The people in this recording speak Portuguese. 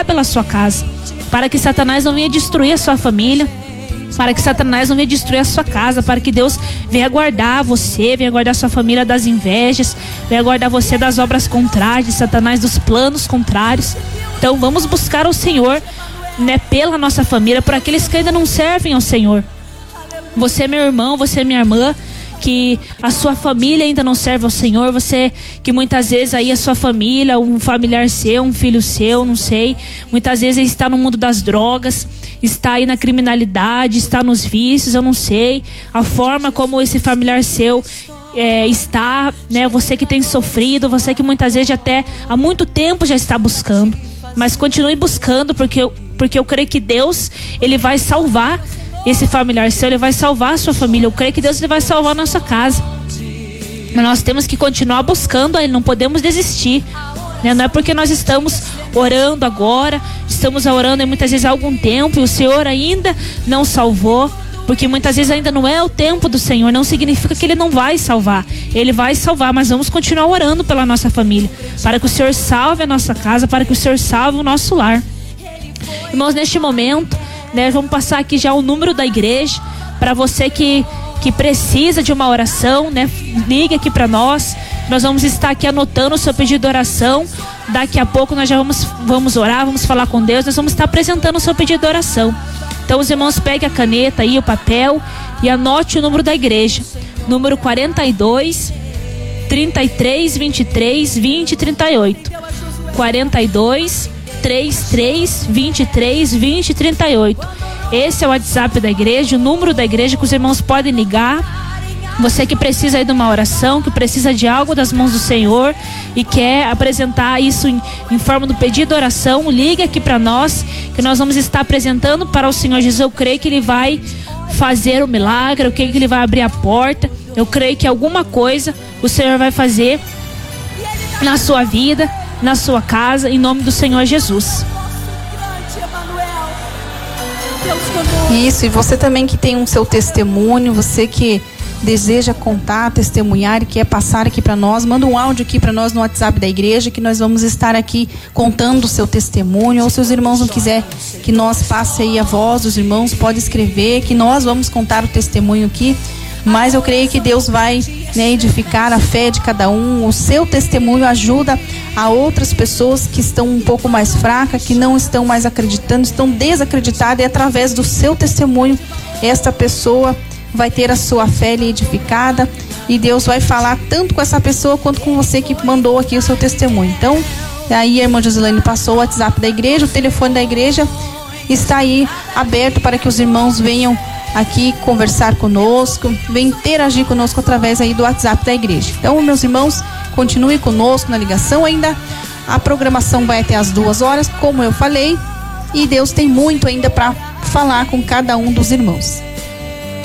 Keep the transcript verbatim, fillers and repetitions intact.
orar pela sua casa, para que Satanás não venha destruir a sua família, para que Satanás não venha destruir a sua casa, para que Deus venha guardar você, venha guardar sua família das invejas, venha guardar você das obras contrárias de Satanás, dos planos contrários. Então vamos buscar o Senhor, né, pela nossa família, por aqueles que ainda não servem ao Senhor. Você é meu irmão, você é minha irmã, que a sua família ainda não serve ao Senhor, você que muitas vezes aí a sua família, um familiar seu, um filho seu, não sei, muitas vezes está no mundo das drogas, está aí na criminalidade, está nos vícios, eu não sei, a forma como esse familiar seu é, está, né, você que tem sofrido, você que muitas vezes até há muito tempo já está buscando, mas continue buscando, porque eu, porque eu creio que Deus, Ele vai salvar esse familiar seu, Ele vai salvar a sua família. Eu creio que Deus, Ele vai salvar a nossa casa. Mas nós temos que continuar buscando a Ele, não podemos desistir, né? Não é porque nós estamos orando agora, estamos orando muitas vezes há algum tempo e o Senhor ainda não salvou, porque muitas vezes ainda não é o tempo do Senhor, não significa que Ele não vai salvar. Ele vai salvar, mas vamos continuar orando pela nossa família, para que o Senhor salve a nossa casa, para que o Senhor salve o nosso lar. Irmãos, neste momento, né, vamos passar aqui já o número da igreja, para você que, que precisa de uma oração, né, ligue aqui para nós, nós vamos estar aqui anotando o seu pedido de oração. Daqui a pouco nós já vamos, vamos orar, vamos falar com Deus, nós vamos estar apresentando o seu pedido de oração. Então os irmãos peguem a caneta aí, o papel, e anote o número da igreja, número quarenta e dois, trinta e três, vinte e três, vinte, trinta e oito, quarenta e dois, trinta e três, vinte e três, vinte, trinta e oito. Esse é o WhatsApp da igreja, o número da igreja que os irmãos podem ligar. Você que precisa aí de uma oração, que precisa de algo das mãos do Senhor e quer apresentar isso em, em forma do pedido de oração, ligue aqui para nós, que nós vamos estar apresentando para o Senhor Jesus. Eu creio que Ele vai fazer o milagre, eu creio que Ele vai abrir a porta, eu creio que alguma coisa o Senhor vai fazer na sua vida, na sua casa, em nome do Senhor Jesus. Isso, e você também que tem um seu testemunho, você que deseja contar, testemunhar e quer passar aqui para nós, manda um áudio aqui para nós no WhatsApp da igreja, que nós vamos estar aqui contando o seu testemunho. Ou se os irmãos não quiser que nós passe aí a voz dos irmãos, pode escrever, que nós vamos contar o testemunho aqui. Mas eu creio que Deus vai, né, edificar a fé de cada um. O seu testemunho ajuda a outras pessoas que estão um pouco mais fracas, que não estão mais acreditando, estão desacreditadas, e através do seu testemunho esta pessoa vai ter a sua fé edificada, e Deus vai falar tanto com essa pessoa quanto com você que mandou aqui o seu testemunho. Então, aí a irmã Josilane passou o WhatsApp da igreja, o telefone da igreja está aí aberto para que os irmãos venham aqui conversar conosco, venham interagir conosco através aí do WhatsApp da igreja. Então, meus irmãos, continue conosco na ligação. Ainda a programação vai até as duas horas, como eu falei, e Deus tem muito ainda para falar com cada um dos irmãos.